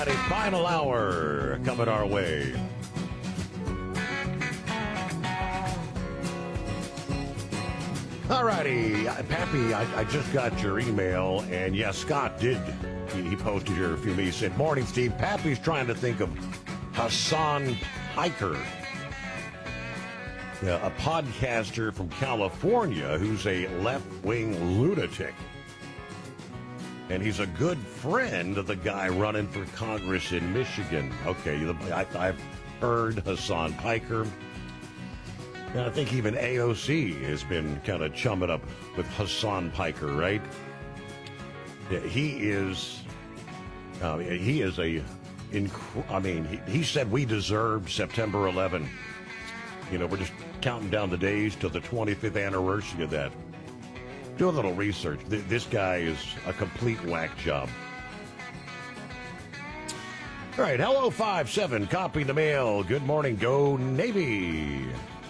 righty, final hour coming our way. All righty, Pappy, I just got your email, and yeah, Scott did. He posted here a few minutes. He said, "Morning, Steve. Pappy's trying to think of Hassan Piker, a podcaster from California who's a left-wing lunatic. And he's a good friend of the guy running for Congress in Michigan." Okay, I've heard Hassan Piker. And I think even AOC has been kind of chumming up with Hassan Piker, right? He is he said we deserved September 11. We're just counting down the days to the 25th anniversary of that. Do a little research. This guy is a complete whack job. All right, hello 5-7, copy the mail. Good morning, go Navy.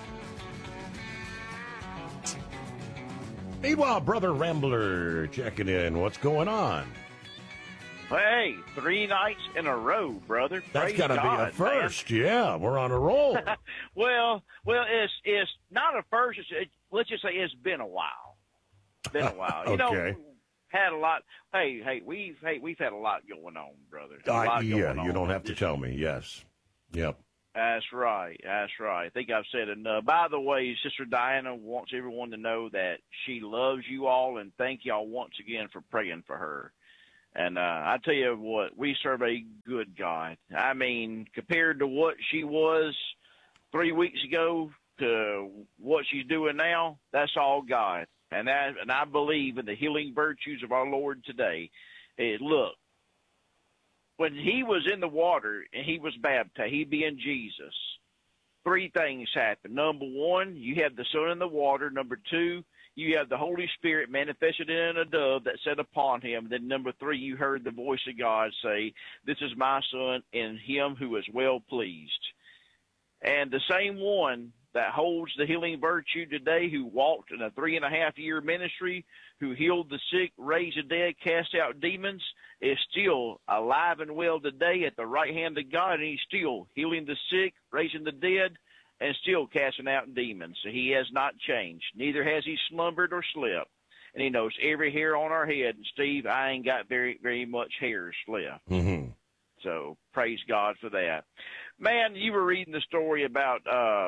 Meanwhile, Brother Rambler checking in. What's going on? Hey, 3 nights in a row, brother. That's got to be a first. Man. Yeah, we're on a roll. well, it's not a first. Let's just say it's been a while. Been a while. Okay. Had a lot. Hey, we've had a lot going on, brother. You don't have to tell me. Yes. Yep. That's right. I think I've said enough. By the way, Sister Diana wants everyone to know that she loves you all, and thank y'all once again for praying for her. And I tell you what, we serve a good God. I mean, compared to what she was 3 weeks ago to what she's doing now, that's all God. And I believe in the healing virtues of our Lord today. Look, when he was in the water and he was baptized, he being Jesus, 3 things happened. Number 1, you have the Son in the water. Number 2, you have the Holy Spirit manifested in a dove that sat upon him. Then number 3, you heard the voice of God say, "This is my Son, in him who is well pleased." And the same one that holds the healing virtue today, who walked in a 3.5-year ministry, who healed the sick, raised the dead, cast out demons, is still alive and well today at the right hand of God, and he's still healing the sick, raising the dead, and still casting out demons. So he has not changed. Neither has he slumbered or slept. And he knows every hair on our head. And, Steve, I ain't got very, very much hairs left. Mm-hmm. So praise God for that. Man, you were reading the story about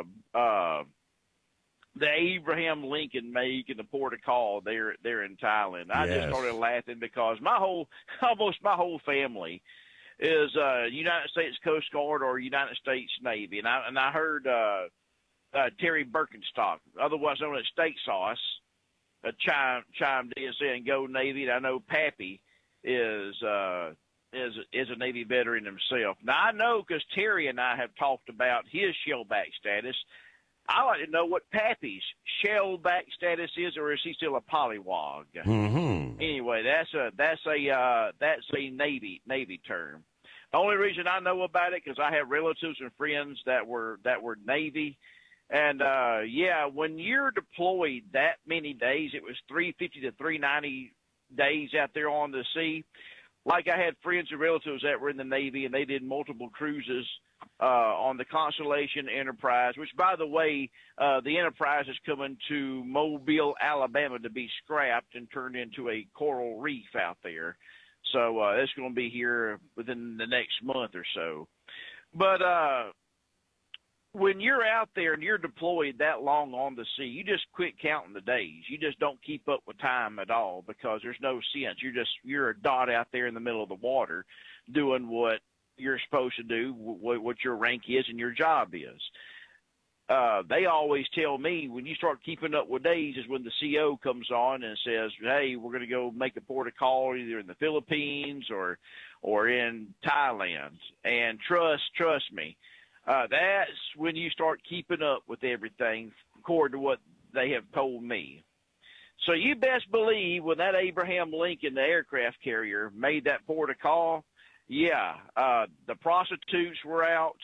the Abraham Lincoln making the port of call there in Thailand. I just started laughing because almost my whole family is United States Coast Guard or United States Navy. And I heard Terry Birkenstock, otherwise known as Steak Sauce, chimed in saying go Navy. And I know Pappy is a Navy veteran himself. Now, I know because Terry and I have talked about his shellback status. I like to know what Pappy's shellback status is, or is he still a pollywog? Mm-hmm. Anyway, that's a Navy term. The only reason I know about it because I have relatives and friends that were Navy, and when you're deployed that many days, it was 350 to 390 days out there on the sea. Like I had friends and relatives that were in the Navy, and they did multiple cruises on the Constellation Enterprise, which, by the way, the Enterprise is coming to Mobile, Alabama to be scrapped and turned into a coral reef out there. So it's going to be here within the next month or so. But when you're out there and you're deployed that long on the sea, you just quit counting the days. You just don't keep up with time at all because there's no sense. You're a dot out there in the middle of the water doing what you're supposed to do, what your rank is and your job is. They always tell me when you start keeping up with days is when the CO comes on and says, hey, we're going to go make a port of call either in the Philippines or in Thailand. And trust me, that's when you start keeping up with everything according to what they have told me. So you best believe when that Abraham Lincoln, the aircraft carrier, made that port of call, the prostitutes were out.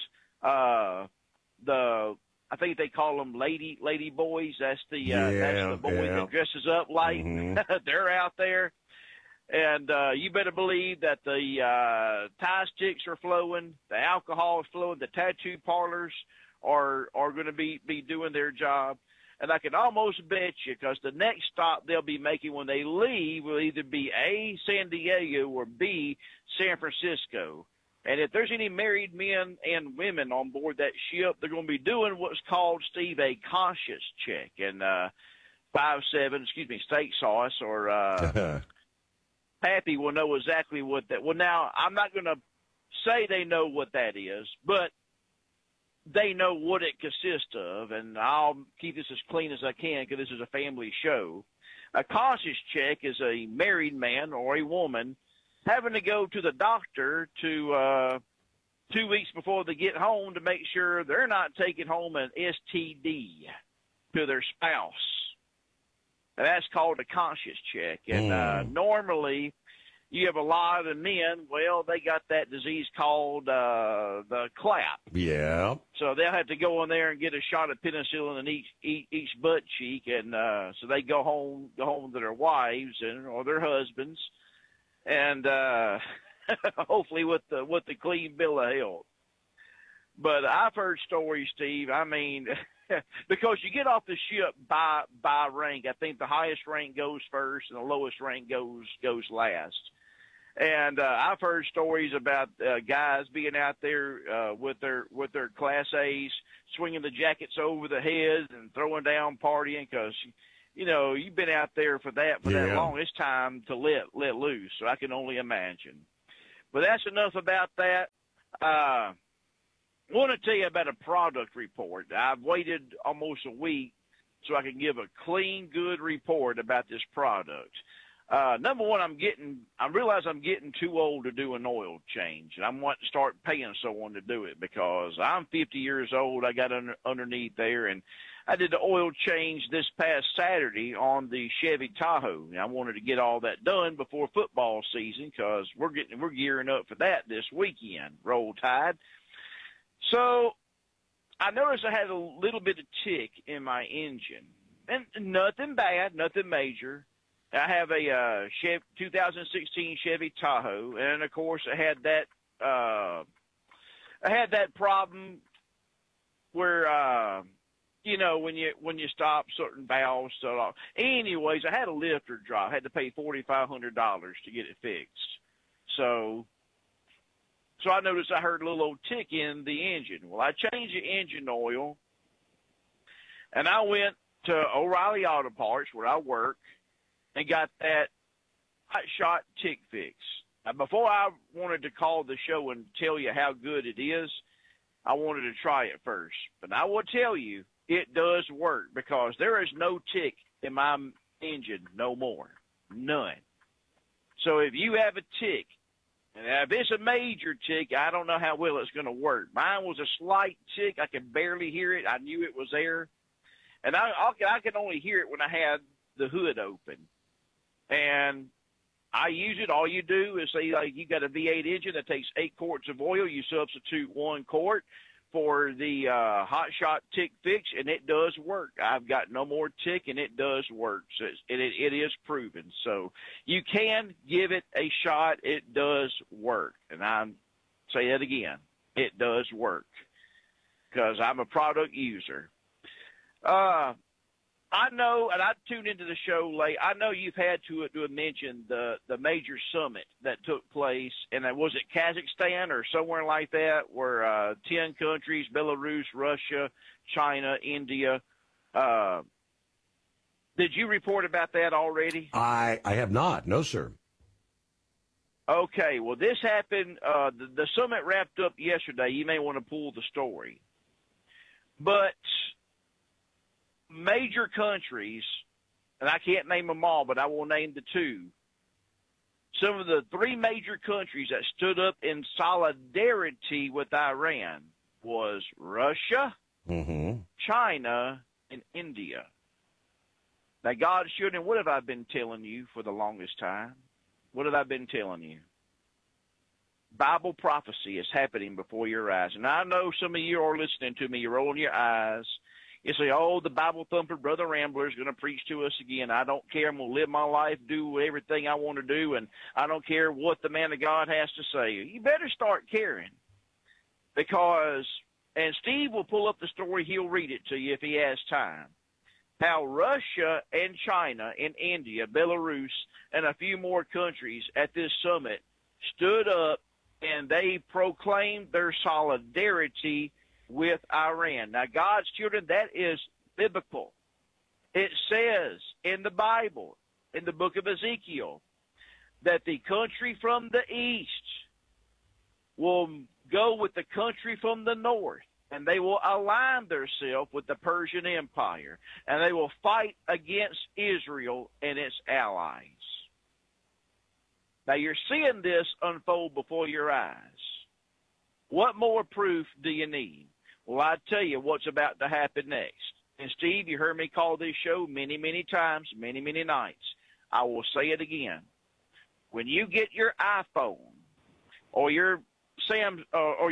I think they call them lady boys. That's the boy that dresses up like. Mm-hmm. They're out there. And you better believe that the tie sticks are flowing, the alcohol is flowing, the tattoo parlors are going to be doing their job. And I can almost bet you, because the next stop they'll be making when they leave will either be A, San Diego, or B, San Francisco. And if there's any married men and women on board that ship, they're going to be doing what's called, Steve, a conscious check. And 5-7, steak sauce or Pappy will know exactly what that. Well, now I'm not going to say they know what that is, but they know what it consists of, and I'll keep this as clean as I can because this is a family show. A conscious check is a married man or a woman having to go to the doctor to 2 weeks before they get home to make sure they're not taking home an STD to their spouse. And that's called a conscious check. And normally you have a lot of men, well, they got that disease called the clap. Yeah. So they'll have to go in there and get a shot of penicillin in each butt cheek, and so they go home to their wives or their husbands, and hopefully with the clean bill of health. But I've heard stories, Steve. I mean, because you get off the ship by rank. I think the highest rank goes first, and the lowest rank goes last. And I've heard stories about guys being out there with their Class A's, swinging the jackets over the heads and throwing down, partying, because you've been out there for that long. It's time to let loose. So I can only imagine. But that's enough about that. I want to tell you about a product report. I've waited almost a week so I can give a clean, good report about this product. Number one, I realize I'm getting too old to do an oil change, and I'm wanting to start paying someone to do it because I'm 50 years old. I got underneath there, and I did the oil change this past Saturday on the Chevy Tahoe. And I wanted to get all that done before football season because we're gearing up for that this weekend. Roll Tide. So I noticed I had a little bit of tick in my engine, and nothing bad, nothing major. I have a 2016 Chevy Tahoe, and of course I had that problem where when you stop certain valves. So anyways, I had a lifter drop. I had to pay $4,500 to get it fixed. So I noticed I heard a little old tick in the engine. Well, I changed the engine oil, and I went to O'Reilly Auto Parts where I work, and got that hot shot tick fix. Now, before I wanted to call the show and tell you how good it is, I wanted to try it first. But I will tell you, it does work because there is no tick in my engine no more. None. So if you have a tick, and if it's a major tick, I don't know how well it's going to work. Mine was a slight tick. I could barely hear it. I knew it was there. And I could only hear it when I had the hood open. And I use it. All you do is say, like, you got a V8 engine that takes 8 quarts of oil. You substitute 1 quart for the hot shot tick fix, and it does work. I've got no more tick, and it does work. So it is proven. So you can give it a shot. It does work. And I'm say that again. It does work because I'm a product user. I know, and I tuned into the show late. I know you've had to have mentioned the major summit that took place, and was it Kazakhstan or somewhere like that, where 10 countries, Belarus, Russia, China, India. Did you report about that already? I have not. No, sir. Okay, well, this happened. The summit wrapped up yesterday. You may want to pull the story. But major countries, and I can't name them all, but I will name the 2. Some of the 3 major countries that stood up in solidarity with Iran was Russia, China, and India. Now, God shouldn't. What have I been telling you for the longest time? What have I been telling you? Bible prophecy is happening before your eyes. And I know some of you are listening to me. You're rolling your eyes. You say, oh, the Bible thumper Brother Rambler is going to preach to us again. I don't care. I'm going to live my life, do everything I want to do, and I don't care what the man of God has to say. You better start caring, because, and Steve will pull up the story. He'll read it to you if he has time, how Russia and China and India, Belarus, and a few more countries at this summit stood up and they proclaimed their solidarity with Iran. Now, God's children, that is biblical. It says in the Bible, in the book of Ezekiel, that the country from the east will go with the country from the north, and they will align themselves with the Persian Empire, and they will fight against Israel and its allies. Now, you're seeing this unfold before your eyes. What more proof do you need? Well, I tell you what's about to happen next. And, Steve, you heard me call this show many, many times, many, many nights. I will say it again. When you get your iPhone or your Samsung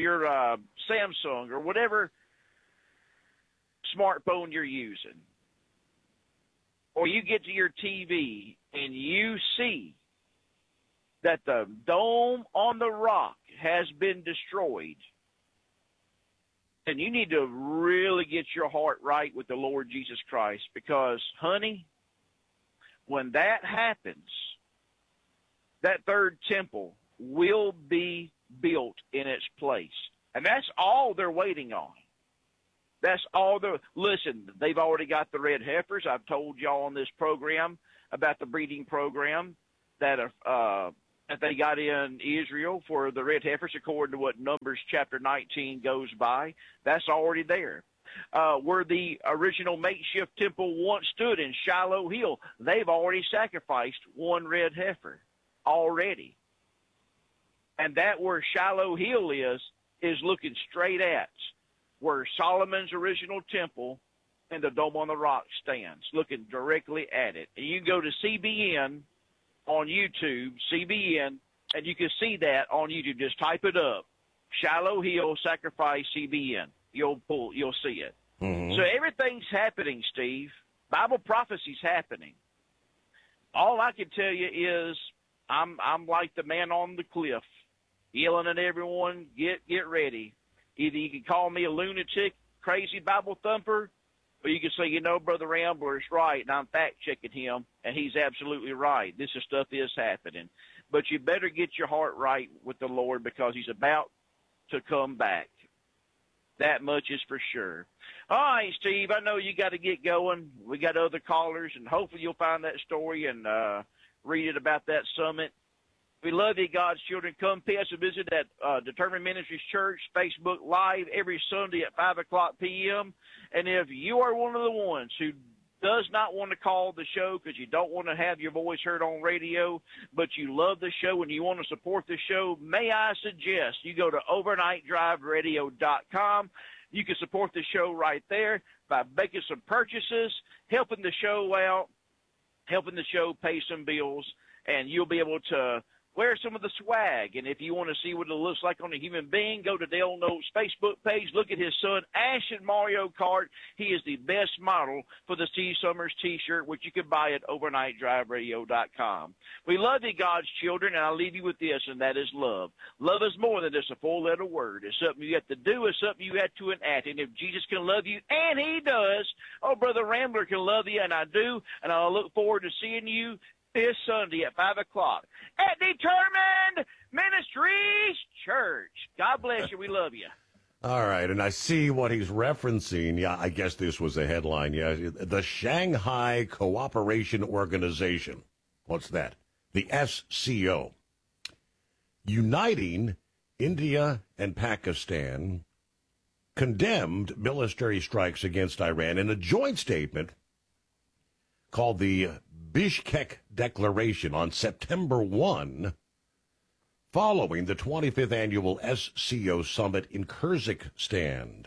or whatever smartphone you're using, or you get to your TV and you see that the dome on the rock has been destroyed, and you need to really get your heart right with the Lord Jesus Christ, because, honey, when that happens, that third temple will be built in its place. And that's all they're waiting on. That's all they're, listen, they've already got the red heifers. I've told y'all on this program about the breeding program that they got in Israel for the red heifers, according to what Numbers chapter 19 goes by. That's already there. Where the original makeshift temple once stood in Shiloh Hill, they've already sacrificed one red heifer already. And that where Shiloh Hill is looking straight at where Solomon's original temple and the Dome on the Rock stands, looking directly at it. And you can go to CBN on YouTube, CBN, and you can see that on YouTube. Just type it up, Shiloh Hill Sacrifice CBN. You'll see it. Mm-hmm. So everything's happening, Steve. Bible prophecy's happening. All I can tell you is I'm like the man on the cliff, yelling at everyone, get ready. Either you can call me a lunatic, crazy Bible thumper, or you can say, you know, Brother Rambler is right, and I'm fact-checking him, and he's absolutely right. This stuff is happening. But you better get your heart right with the Lord, because he's about to come back. That much is for sure. All right, Steve, I know you got to get going. We got other callers, and hopefully you'll find that story and read it about that summit. We love you, God's children. Come pay us a visit at Determined Ministries Church, Facebook Live every Sunday at 5 o'clock p.m. And if you are one of the ones who does not want to call the show because you don't want to have your voice heard on radio, but you love the show and you want to support the show, may I suggest you go to overnightdriveradio.com. You can support the show right there by making some purchases, helping the show out, helping the show pay some bills, and you'll be able to wear some of the swag. And if you want to see what it looks like on a human being, go to Dale Notes' Facebook page. Look at his son, Ashton Mario Kart. He is the best model for the Steve Summers T-shirt, which you can buy at overnightdriveradio.com. We love you, God's children, and I'll leave you with this, and that is love. Love is more than just a four-letter word. It's something you have to do. It's something you have to enact. And if Jesus can love you, and he does, oh, Brother Rambler can love you, and I do, and I'll look forward to seeing you this Sunday at 5 o'clock at Determined Ministries Church. God bless you. We love you. All right, and I see what he's referencing. Yeah, I guess this was a headline. Yeah, the Shanghai Cooperation Organization. What's that? The SCO. Uniting India and Pakistan condemned military strikes against Iran in a joint statement called the Bishkek Declaration on September 1, following the 25th annual SCO summit in Kyrgyzstan.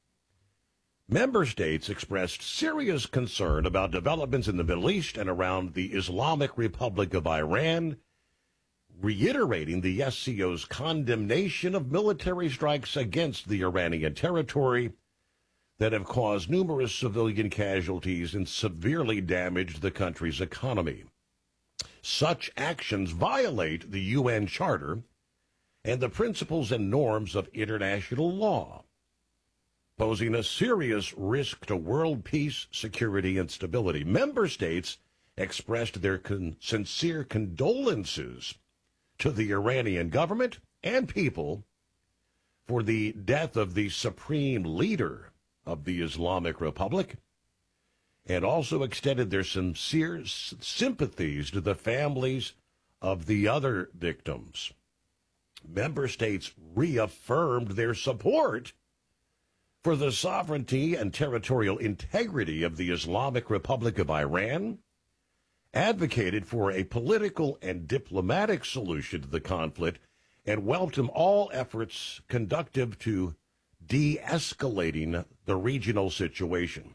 Member states expressed serious concern about developments in the Middle East and around the Islamic Republic of Iran, reiterating the SCO's condemnation of military strikes against the Iranian territory. that have caused numerous civilian casualties and severely damaged the country's economy. Such actions violate the UN Charter and the principles and norms of international law, posing a serious risk to world peace, security, and stability. Member states expressed their sincere condolences to the Iranian government and people for the death of the supreme leader of the Islamic Republic, and also extended their sincere sympathies to the families of the other victims. Member states reaffirmed their support for the sovereignty and territorial integrity of the Islamic Republic of Iran, advocated for a political and diplomatic solution to the conflict, and welcomed all efforts conducive to de-escalating the regional situation.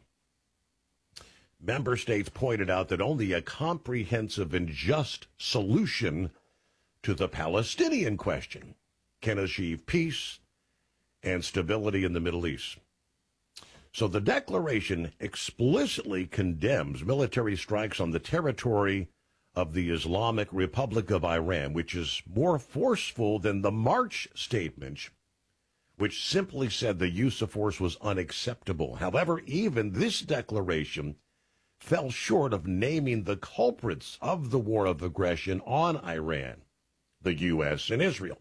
Member states pointed out that only a comprehensive and just solution to the Palestinian question can achieve peace and stability in the Middle East. So the declaration explicitly condemns military strikes on the territory of the Islamic Republic of Iran, which is more forceful than the March statement, which simply said the use of force was unacceptable. However, even this declaration fell short of naming the culprits of the war of aggression on Iran, the U.S. and Israel.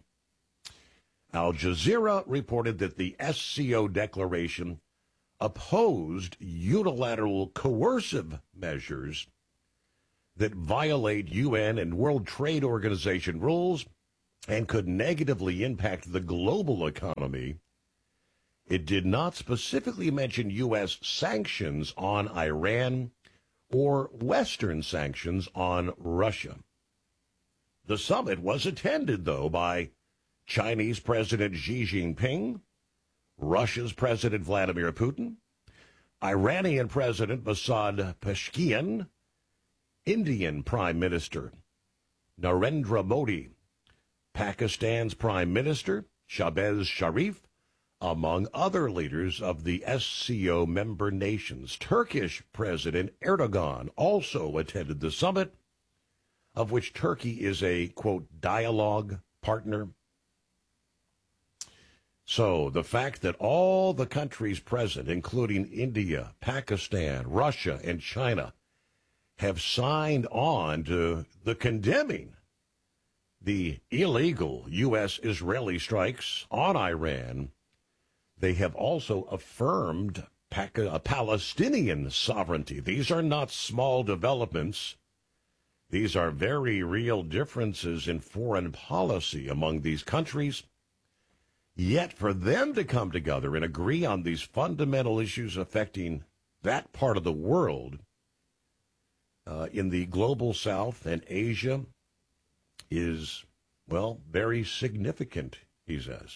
Al Jazeera reported that the SCO declaration opposed unilateral coercive measures that violate UN and World Trade Organization rules and could negatively impact the global economy. It did not specifically mention U.S. sanctions on Iran or Western sanctions on Russia. The summit was attended, though, by Chinese President Xi Jinping, Russia's President Vladimir Putin, Iranian President Masoud Pezeshkian, Indian Prime Minister Narendra Modi, Pakistan's Prime Minister Shahbaz Sharif, among other leaders of the SCO member nations. Turkish President Erdogan also attended the summit, of which Turkey is a, quote, dialogue partner. So the fact that all the countries present, including India, Pakistan, Russia, and China, have signed on to the condemning the illegal U.S.-Israeli strikes on Iran, they have also affirmed Palestinian sovereignty. These are not small developments. These are very real differences in foreign policy among these countries. Yet for them to come together and agree on these fundamental issues affecting that part of the world in the global south and Asia is, well, very significant, he says.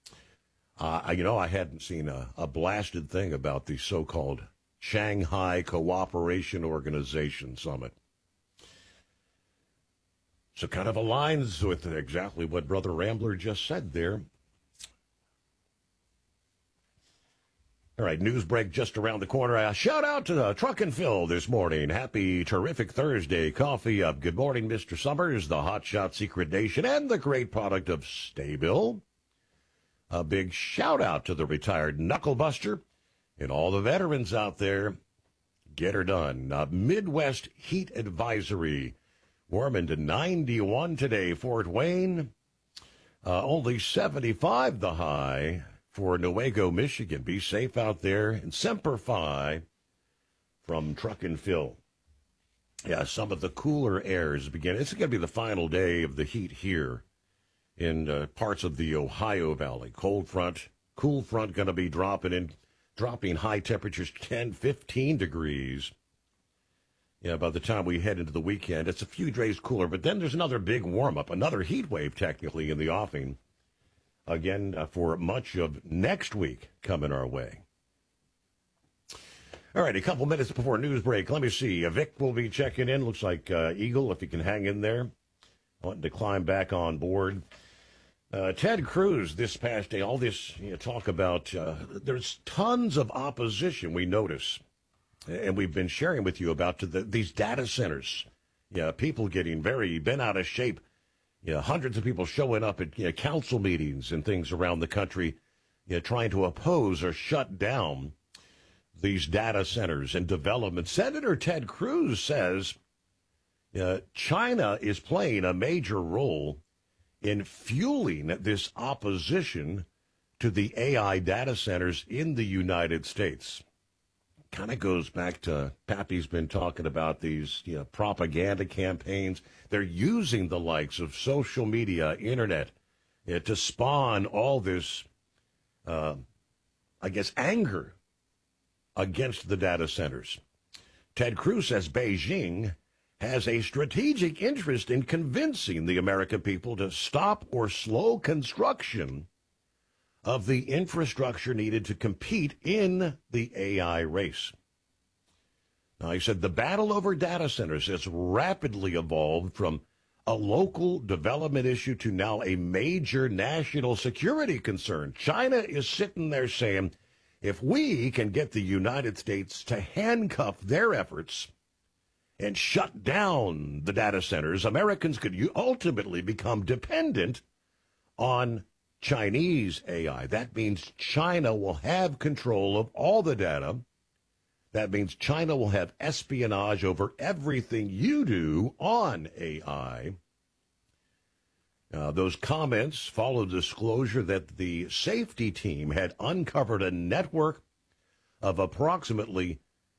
I hadn't seen a blasted thing about the so-called Shanghai Cooperation Organization Summit. So kind of aligns with exactly what Brother Rambler just said there. All right, news break just around the corner. Shout out to Truck and Phil this morning. Happy terrific Thursday. Coffee up. Good morning, Mr. Summers, the Hot Shot Secret Nation, and the great product of Staybill. A big shout out to the retired Knucklebuster and all the veterans out there. Get her done. Midwest Heat Advisory. Warming to 91 today. Fort Wayne, only 75 the high for Newaygo, Michigan. Be safe out there. And Semper Fi from Truck and Phil. Yeah, some of the cooler airs begin. It's going to be the final day of the heat here in parts of the Ohio Valley. Cool front going to be dropping high temperatures 10, 15 degrees. Yeah, by the time we head into the weekend, it's a few days cooler, but then there's another big warm-up, another heat wave technically in the offing. Again, for much of next week coming our way. All right, a couple minutes before news break. Let me see. Vic will be checking in. Looks like Eagle, if he can hang in there. Wanting to climb back on board. Ted Cruz this past day, all this talk about, there's tons of opposition we notice, and we've been sharing with you about these data centers. Yeah, people getting bent out of shape. Yeah, hundreds of people showing up at council meetings and things around the country, trying to oppose or shut down these data centers and development. Senator Ted Cruz says China is playing a major role in fueling this opposition to the AI data centers in the United States. Kind of goes back to Pappy's been talking about these propaganda campaigns. They're using the likes of social media, internet, to spawn all this, anger against the data centers. Ted Cruz says Beijing has a strategic interest in convincing the American people to stop or slow construction of the infrastructure needed to compete in the AI race. Now, he said the battle over data centers has rapidly evolved from a local development issue to now a major national security concern. China is sitting there saying, if we can get the United States to handcuff their efforts and shut down the data centers, Americans could ultimately become dependent on Chinese AI. That means China will have control of all the data. That means China will have espionage over everything you do on AI. Those comments followed disclosure that the safety team had uncovered a network of approximately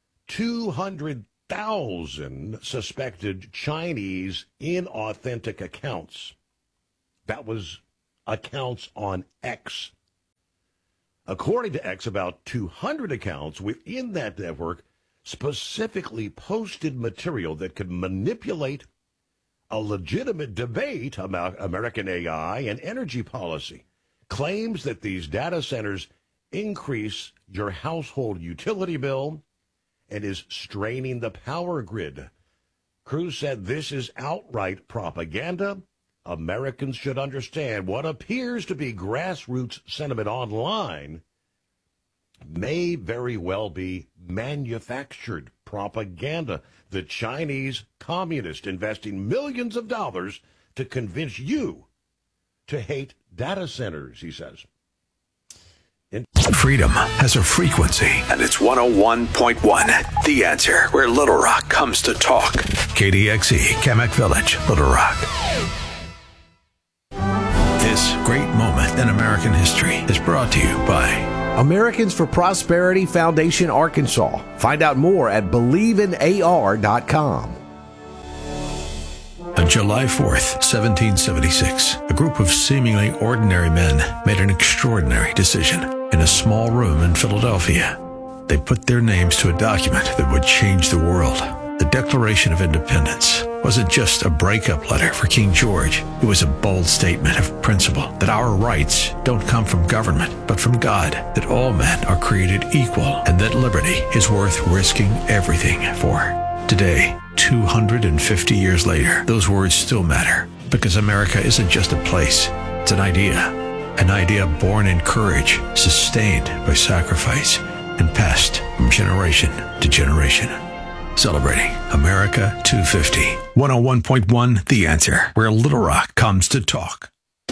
200,000 suspected Chinese inauthentic accounts. That was accounts on X. According to X, about 200 accounts within that network specifically posted material that could manipulate a legitimate debate about American AI and energy policy. Claims that these data centers increase your household utility bill and is straining the power grid. Cruz said this is outright propaganda. Americans should understand what appears to be grassroots sentiment online may very well be manufactured propaganda. The Chinese communists investing millions of dollars to convince you to hate data centers, he says. Freedom has a frequency, and it's 101.1. The Answer, where Little Rock comes to talk. KDXE, Kamek Village, Little Rock. This great moment in American history is brought to you by Americans for Prosperity Foundation, Arkansas. Find out more at believeInar.com. On July 4th, 1776, a group of seemingly ordinary men made an extraordinary decision in a small room in Philadelphia. They put their names to a document that would change the world. The Declaration of Independence wasn't just a breakup letter for King George. It was a bold statement of principle that our rights don't come from government, but from God, that all men are created equal, and that liberty is worth risking everything for. Today, 250 years later, those words still matter, because America isn't just a place, it's an idea born in courage, sustained by sacrifice, and passed from generation to generation. Celebrating America 250. 101.1 The Answer, where Little Rock comes to talk.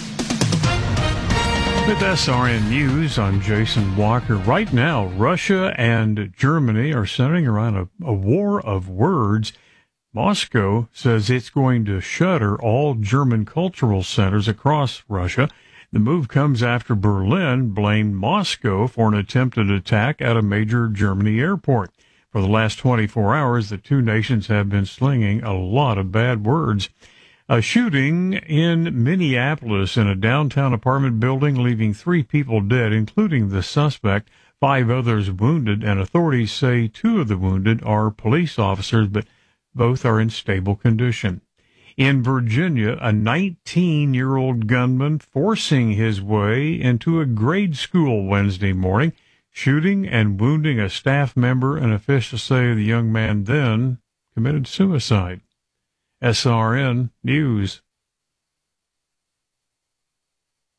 With SRN News, I'm Jason Walker. Right now, Russia and Germany are centering around a war of words. Moscow says it's going to shutter all German cultural centers across Russia. The move comes after Berlin blamed Moscow for an attempted attack at a major Germany airport. For the last 24 hours, the two nations have been slinging a lot of bad words. A shooting in Minneapolis in a downtown apartment building, leaving 3 people dead, including the suspect, 5 others wounded, and authorities say 2 of the wounded are police officers, but both are in stable condition. In Virginia, a 19-year-old gunman forcing his way into a grade school Wednesday morning, shooting and wounding a staff member, and officials say the young man then committed suicide. SRN News.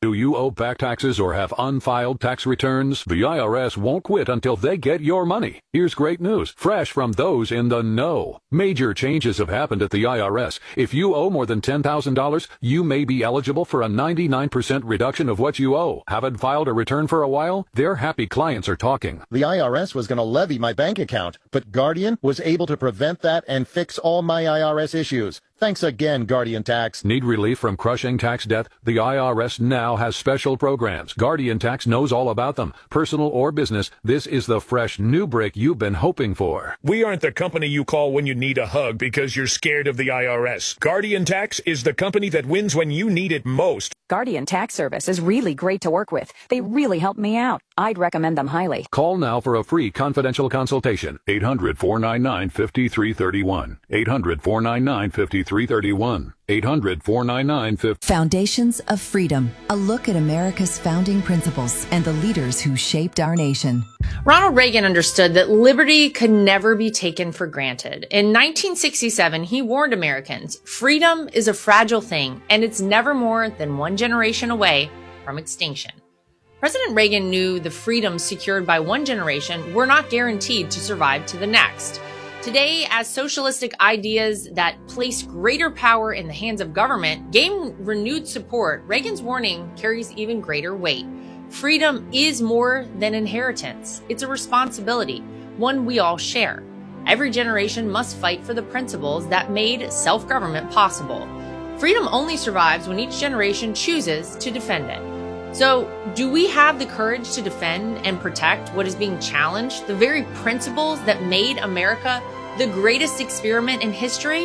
Do you owe back taxes or have unfiled tax returns? The IRS won't quit until they get your money. Here's great news, fresh from those in the know. Major changes have happened at the IRS. If you owe more than $10,000, you may be eligible for a 99% reduction of what you owe. Haven't filed a return for a while? Their happy clients are talking. The IRS was going to levy my bank account, but Guardian was able to prevent that and fix all my IRS issues. Thanks again, Guardian Tax. Need relief from crushing tax debt? The IRS now has special programs. Guardian Tax knows all about them. Personal or business, this is the fresh new break you've been hoping for. We aren't the company you call when you need a hug because you're scared of the IRS. Guardian Tax is the company that wins when you need it most. Guardian Tax Service is really great to work with. They really helped me out. I'd recommend them highly. Call now for a free confidential consultation. 800-499-5331. 800-499-5331. 800-499-5331. Foundations of Freedom. A look at America's founding principles and the leaders who shaped our nation. Ronald Reagan understood that liberty could never be taken for granted. In 1967, he warned Americans, freedom is a fragile thing, and it's never more than one generation away from extinction. President Reagan knew the freedoms secured by one generation were not guaranteed to survive to the next. Today, as socialistic ideas that place greater power in the hands of government gain renewed support, Reagan's warning carries even greater weight. Freedom is more than inheritance. It's a responsibility, one we all share. Every generation must fight for the principles that made self-government possible. Freedom only survives when each generation chooses to defend it. So, do we have the courage to defend and protect what is being challenged, the very principles that made America the greatest experiment in history?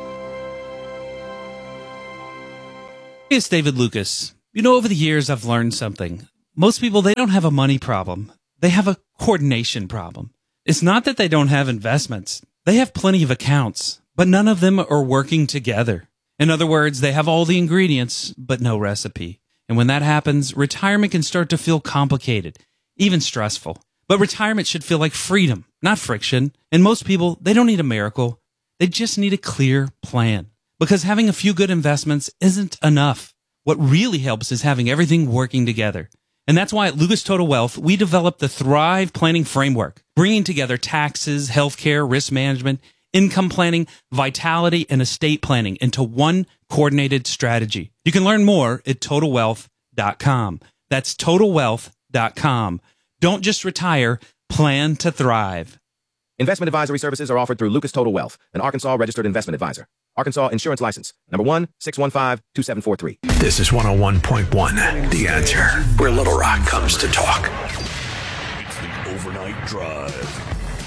It's David Lucas. You know, over the years, I've learned something. Most people, they don't have a money problem. They have a coordination problem. It's not that they don't have investments. They have plenty of accounts, but none of them are working together. In other words, they have all the ingredients, but no recipe. And when that happens, retirement can start to feel complicated, even stressful. But retirement should feel like freedom, not friction. And most people, they don't need a miracle. They just need a clear plan. Because having a few good investments isn't enough. What really helps is having everything working together. And that's why at Lucas Total Wealth, we developed the Thrive Planning Framework, bringing together taxes, healthcare, risk management, income planning, vitality, and estate planning into one coordinated strategy. You can learn more at TotalWealth.com. That's TotalWealth.com. Don't just retire, plan to thrive. Investment advisory services are offered through Lucas Total Wealth, an Arkansas registered investment advisor. Arkansas Insurance License, number 1-615-2743. This is 101.1, The Answer, where Little Rock comes to talk. It's the Overnight Drive